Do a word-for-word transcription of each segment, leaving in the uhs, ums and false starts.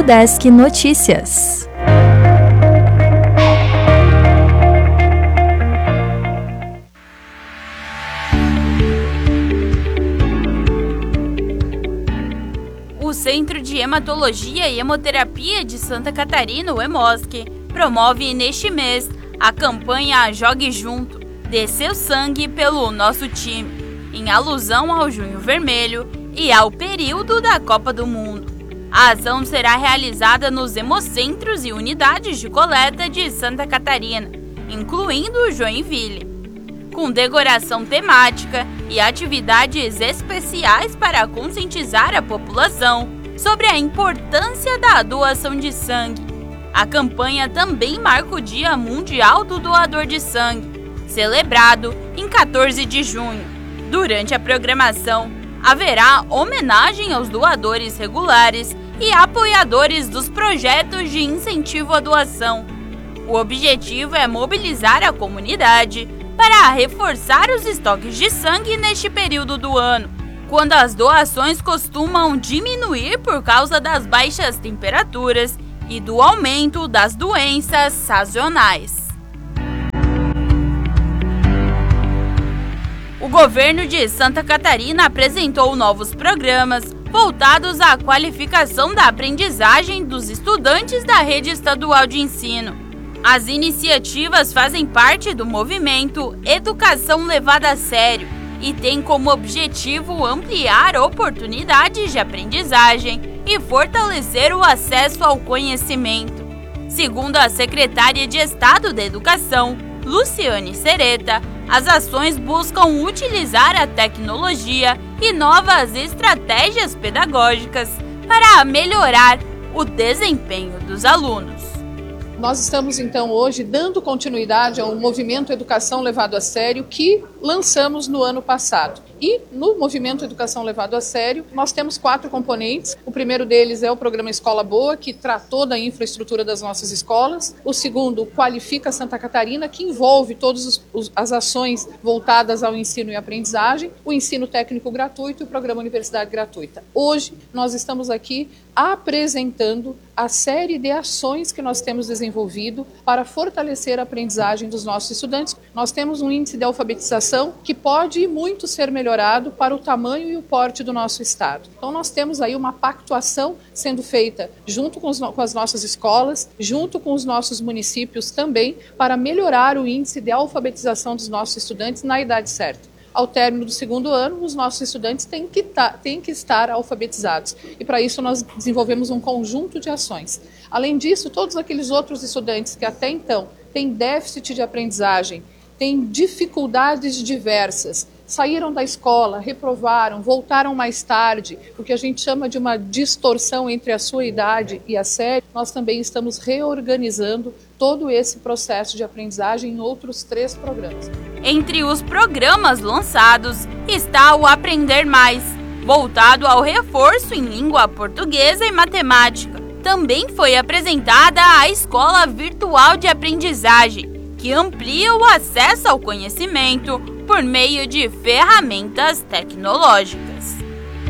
Udesc Notícias. O Centro de Hematologia e Hemoterapia de Santa Catarina, o EMOSC, promove neste mês a campanha Jogue Junto, Dê Seu Sangue pelo Nosso Time, em alusão ao Junho Vermelho e ao período da Copa do Mundo. A ação será realizada nos hemocentros e unidades de coleta de Santa Catarina, incluindo Joinville, com decoração temática e atividades especiais para conscientizar a população sobre a importância da doação de sangue. A campanha também marca o Dia Mundial do Doador de Sangue, celebrado em quatorze de junho. Durante a programação, haverá homenagem aos doadores regulares e apoiadores dos projetos de incentivo à doação. O objetivo é mobilizar a comunidade para reforçar os estoques de sangue neste período do ano, quando as doações costumam diminuir por causa das baixas temperaturas e do aumento das doenças sazonais. O governo de Santa Catarina apresentou novos programas voltados à qualificação da aprendizagem dos estudantes da rede estadual de ensino. As iniciativas fazem parte do movimento Educação Levada a Sério e têm como objetivo ampliar oportunidades de aprendizagem e fortalecer o acesso ao conhecimento. Segundo a secretária de Estado da Educação, Luciane Sereta, as ações buscam utilizar a tecnologia e novas estratégias pedagógicas para melhorar o desempenho dos alunos. Nós estamos, então, hoje dando continuidade ao movimento Educação Levado a Sério que lançamos no ano passado. E no movimento Educação Levado a Sério, nós temos quatro componentes. O primeiro deles é o programa Escola Boa, que tratou da infraestrutura das nossas escolas. O segundo, o Qualifica Santa Catarina, que envolve todas as ações voltadas ao ensino e aprendizagem, o ensino técnico gratuito e o programa Universidade Gratuita. Hoje, nós estamos aqui apresentando a série de ações que nós temos desenvolvido para fortalecer a aprendizagem dos nossos estudantes. Nós temos um índice de alfabetização que pode e muito ser melhorado para o tamanho e o porte do nosso estado. Então nós temos aí uma pactuação sendo feita junto com, os, com as nossas escolas, junto com os nossos municípios também, para melhorar o índice de alfabetização dos nossos estudantes na idade certa. Ao término do segundo ano, os nossos estudantes têm que, ta, têm que estar alfabetizados. E para isso nós desenvolvemos um conjunto de ações. Além disso, todos aqueles outros estudantes que até então têm déficit de aprendizagem, têm dificuldades diversas, saíram da escola, reprovaram, voltaram mais tarde, o que a gente chama de uma distorção entre a sua idade e a série, nós também estamos reorganizando todo esse processo de aprendizagem em outros três programas. Entre os programas lançados está o Aprender Mais, voltado ao reforço em língua portuguesa e matemática. Também foi apresentada a Escola Virtual de Aprendizagem, que amplia o acesso ao conhecimento por meio de ferramentas tecnológicas.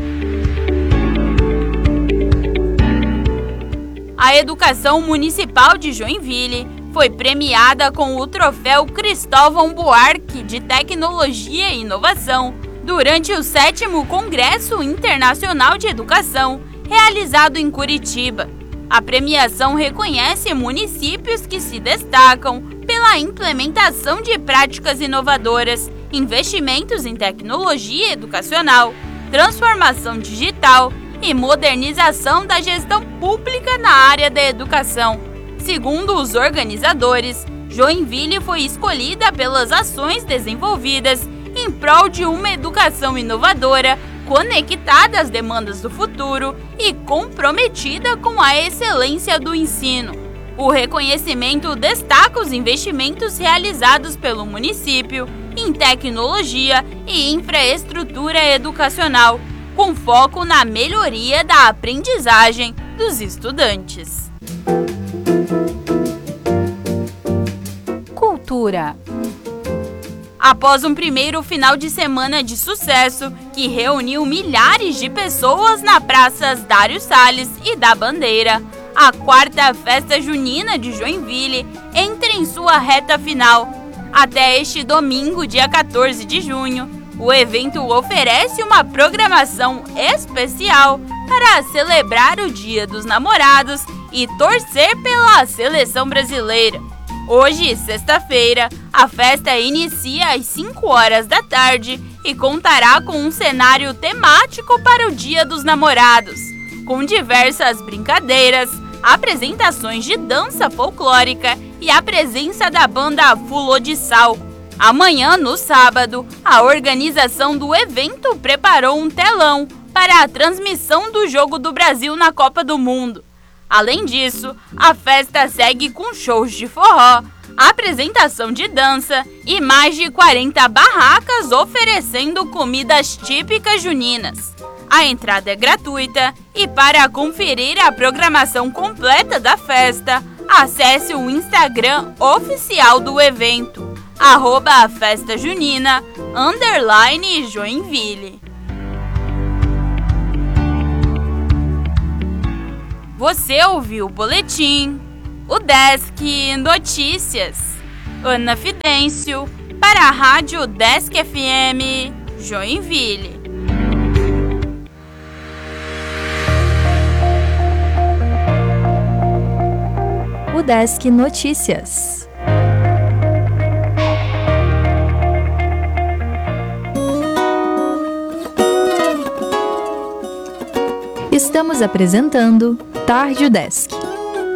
A Educação Municipal de Joinville foi premiada com o troféu Cristóvão Buarque de Tecnologia e Inovação durante o sétimo Congresso Internacional de Educação, realizado em Curitiba. A premiação reconhece municípios que se destacam pela implementação de práticas inovadoras, investimentos em tecnologia educacional, transformação digital e modernização da gestão pública na área da educação. Segundo os organizadores, Joinville foi escolhida pelas ações desenvolvidas em prol de uma educação inovadora, conectada às demandas do futuro e comprometida com a excelência do ensino. O reconhecimento destaca os investimentos realizados pelo município em tecnologia e infraestrutura educacional, com foco na melhoria da aprendizagem dos estudantes. Cultura. Após um primeiro final de semana de sucesso que reuniu milhares de pessoas na praças Dário Salles e da Bandeira, a quarta Festa Junina de Joinville entra em sua reta final. Até este domingo, dia quatorze de junho, o evento oferece uma programação especial para celebrar o Dia dos Namorados e torcer pela seleção brasileira. Hoje, sexta-feira, a festa inicia às cinco horas da tarde e contará com um cenário temático para o Dia dos Namorados, com diversas brincadeiras, apresentações de dança folclórica e a presença da banda Fulô de Sal. Amanhã, no sábado, a organização do evento preparou um telão para a transmissão do Jogo do Brasil na Copa do Mundo. Além disso, a festa segue com shows de forró, apresentação de dança e mais de quarenta barracas oferecendo comidas típicas juninas. A entrada é gratuita e para conferir a programação completa da festa, acesse o Instagram oficial do evento, arroba Festa Junina, underline Joinville. Você ouviu o boletim, o Desk Notícias. Ana Fidêncio, para a Rádio Desk F M, Joinville. O Desk Notícias. Estamos apresentando Tarde Desk.